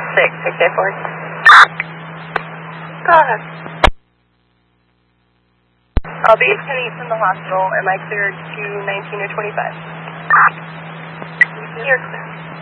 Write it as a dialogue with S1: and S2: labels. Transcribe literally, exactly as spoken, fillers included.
S1: six, six eight four.
S2: Go ahead.
S1: I'll be attending from the hospital. Am I cleared to nineteen or twenty-five?
S2: You're clear.